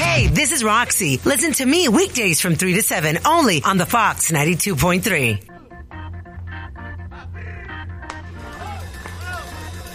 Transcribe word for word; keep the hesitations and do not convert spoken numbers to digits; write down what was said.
Hey, this is Roxy. Listen to me weekdays from three to seven only on the Fox ninety-two point three.